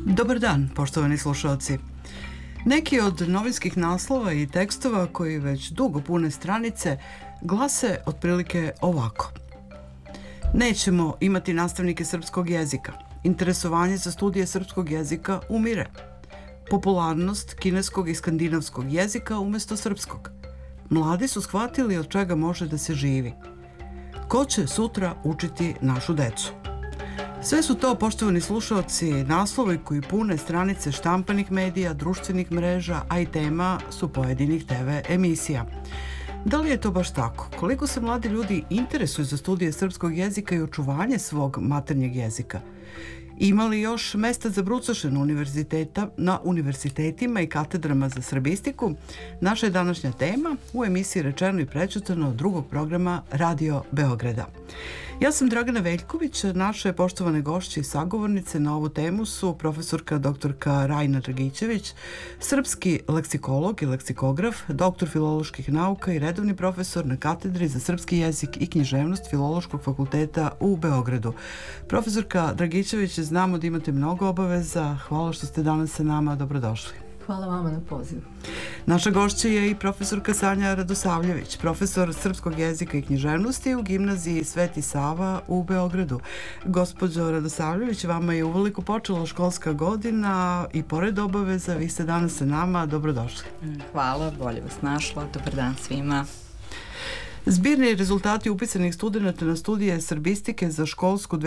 Dobar dan, poštovani slušalci. Neki od novinskih naslova i tekstova koji već dugo pune stranice glase otprilike ovako. Nećemo imati nastavnike srpskog jezika. Interesovanje za studije srpskog jezika umire. Popularnost kineskog i skandinavskog jezika umjesto srpskog. Mladi su shvatili od čega može da se živi. Ko će sutra učiti našu decu? Sve su to, poštovani slušalci, naslovi koji pune stranice štampanih medija, društvenih mreža, a i tema su pojedinih TV emisija. Da li je to baš tako? Koliko se mladi ljudi interesuju za studije srpskog jezika i očuvanje svog maternjeg jezika? Ima li još mesta za brucoše na univerzitetima i katedrama za srbistiku? Naša je današnja tema u emisiji Rečeno i prečutano od drugog programa Radio Beograda. Ja sam Dragana Veljković, naše poštovane gošće i sagovornice na ovu temu su profesorka doktorka Rajna Dragićević, srpski leksikolog i leksikograf, doktor filoloških nauka i redovni profesor na katedri za srpski jezik i književnost Filološkog fakulteta u Beogradu. Profesorka Dragićević, znamo da imate mnogo obaveza. Hvala što ste danas sa nama. Dobrodošli. Hvala vama na pozivu. Naša gošća je i profesorka Sanja Radosavljević, profesor srpskog jezika i književnosti u gimnaziji Sveti Sava u Beogradu. Gospođo Radosavljević, vama je uveliko počela školska godina i pored obaveza vi ste danas sa nama. Dobrodošli. Hvala, bolje vas našla. Dobar dan svima. Zbirni rezultati upisanih studenta na studije srbistike za školsku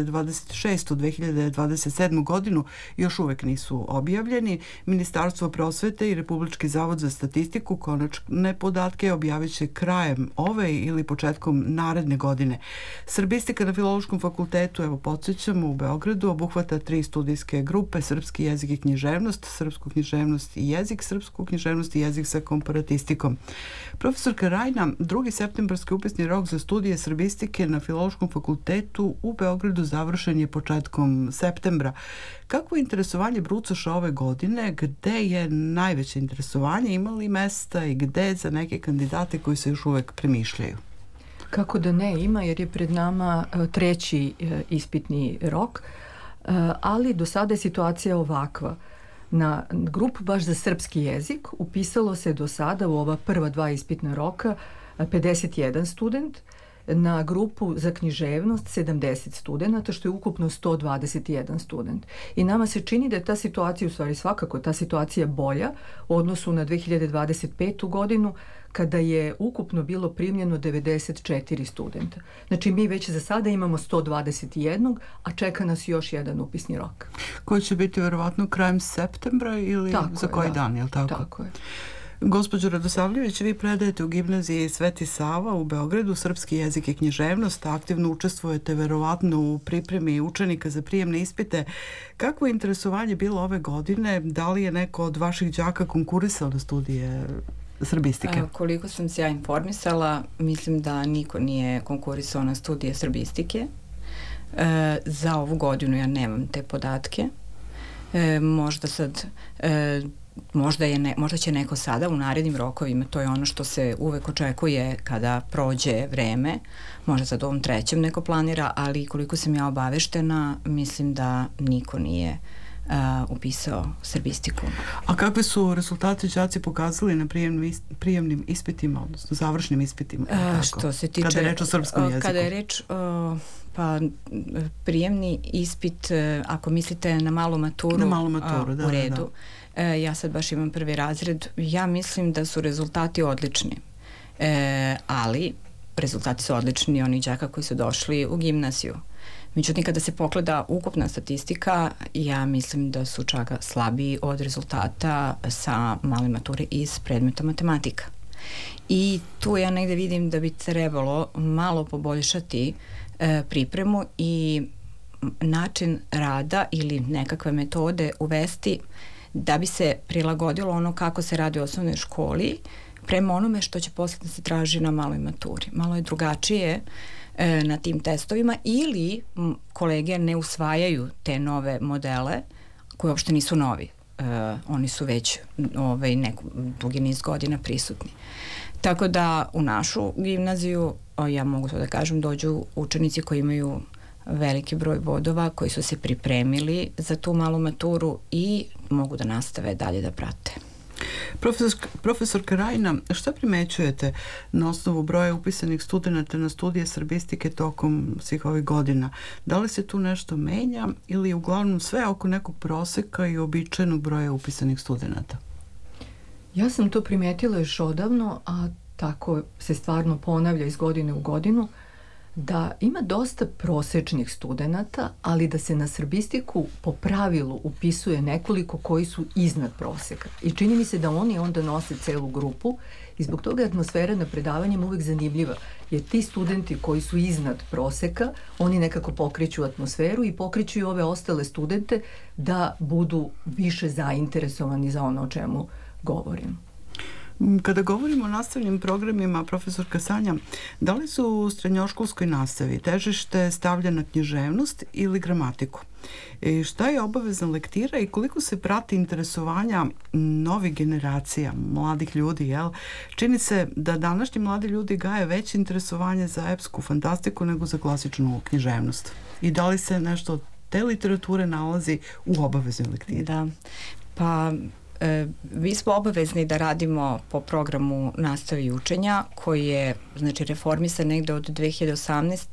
2026-2027 godinu još uvek nisu objavljeni. Ministarstvo prosvete i Republički zavod za statistiku konačne podatke objavit će krajem ove ili početkom naredne godine. Srbistika na Filološkom fakultetu, evo podsjećamo, u Beogradu obuhvata 3 studijske grupe: srpski jezik i književnost, srpsku književnost i jezik, srpsku književnost i jezik sa komparatistikom. Profesorka Rajna, 2. septembarski upisni rok za studije srbistike na Filološkom fakultetu u Beogradu završen je početkom septembra. Kakvo je interesovanje brucoša ove godine? Gde je najveće interesovanje? Ima li mesta i gde za neke kandidate koji se još uvek premišljaju? Kako da ne ima, jer je pred nama 3. ispitni rok, ali do sada je situacija ovakva. Na grupu baš za srpski jezik upisalo se do sada u ova prva 2 ispitna roka 51 student, na grupu za književnost 70 studenta, što je ukupno 121 student. I nama se čini da je ta situacija, u stvari svakako ta situacija bolja u odnosu na 2025. godinu, kada je ukupno bilo primljeno 94 studenta. Znači mi već za sada imamo 121, a čeka nas još jedan upisni rok. Koji će biti verovatno krajem septembra ili tako za koji dan, je li tako? Tako je. Gospođo Radosavljević, vi predajete u gimnaziji Sveti Sava u Beogradu srpski jezik i književnost, aktivno učestvujete verovatno u pripremi učenika za prijemne ispite. Kakvo je interesovanje bilo ove godine? Da li je neko od vaših đaka konkurisao na studije srbistike? Koliko sam se ja informisala, mislim da niko nije konkurisao na studije srbistike. Za ovu godinu ja nemam te podatke. Možda sad... Možda će neko sada u narednim rokovima, to je ono što se uvek očekuje kada prođe vreme, možda sad u ovom 3. neko planira, ali koliko sam ja obaveštena, mislim da niko nije upisao srbistiku. A kakve su rezultate đaci pokazali na prijemnim ispitima, odnosno završnim ispitima? Što se tiče... Kada je reč o srpskom jeziku? Kada je reč pa prijemni ispit, ako mislite na malu maturu, u redu. Ja sad baš imam 1. razred. Ja mislim da su rezultati odlični. Ali rezultati su odlični onih đaka koji su došli u gimnaziju. Međutim, kada se pogleda ukupna statistika, ja mislim da su čak slabiji od rezultata sa male mature iz predmeta matematika. I tu ja negde vidim da bi trebalo malo poboljšati pripremu i način rada ili nekakve metode uvesti da bi se prilagodilo ono kako se radi u osnovnoj školi prema onome što će poslije da se traži na maloj maturi. Malo je drugačije na tim testovima ili kolege ne usvajaju te nove modele koji uopšte nisu novi. Oni su već dugi niz godina prisutni. Tako da u našu gimnaziju, ja mogu to da kažem, dođu učenici koji imaju veliki broj bodova, koji su se pripremili za tu malu maturu i mogu da nastave dalje da prate. Profesor Krajina, šta primećujete na osnovu broja upisanih studenata na studije srbistike tokom svih ovih godina? Da li se tu nešto menja ili je uglavnom sve oko nekog proseka i običajnog broja upisanih studenata? Ja sam to primetila još odavno, a tako se stvarno ponavlja iz godine u godinu, da ima dosta prosečnih studenata, ali da se na srbistiku po pravilu upisuje nekoliko koji su iznad proseka. I čini mi se da oni onda nose celu grupu i zbog toga je atmosfera na predavanjima uvek zanimljiva, jer ti studenti koji su iznad proseka, oni nekako pokreću atmosferu i pokreću i ove ostale studente da budu više zainteresovani za ono o čemu govorim. Kada govorimo o nastavnim programima, profesorka Sanja, da li su u srednjoškolskoj nastavi težište stavlja na književnost ili gramatiku? I šta je obavezna lektira i koliko se prati interesovanja novih generacija, mladih ljudi, jel? Čini se da današnji mladi ljudi gaje veće interesovanje za epsku fantastiku nego za klasičnu književnost. I da li se nešto od te literature nalazi u obaveznoj lektiri? Da, pa mi smo obavezni da radimo po programu nastave i učenja koji je, znači, reformisan negde od 2018.